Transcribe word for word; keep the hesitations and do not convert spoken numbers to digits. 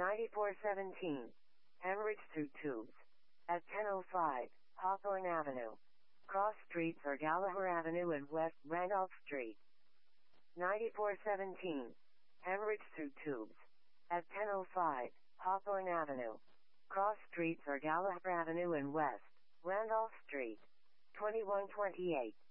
ninety-four seventeen. Hemorrhage through tubes. At ten oh five, Hawthorne Avenue. Cross streets are Gallagher Avenue and West Randolph Street. ninety-four seventeen. Hemorrhage through tubes. At ten oh five, Hawthorne Avenue. Cross streets are Gallagher Avenue and West Randolph Street. twenty-one twenty-eight.